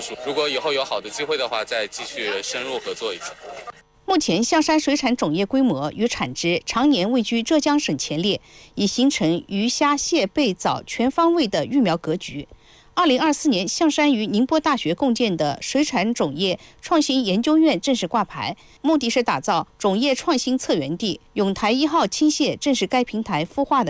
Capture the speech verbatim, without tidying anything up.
熟。如果以后有好的机会的话，再继续深入合作一下。 目前，象山水产种业规模与产值常年位居浙江省前列，已形成鱼虾蟹贝藻全方位的育苗格局。二零二四年，象山与宁波大学共建的水产种业创新研究院正式挂牌，目的是打造种业创新策源地。永台一号青蟹正是该平台孵化的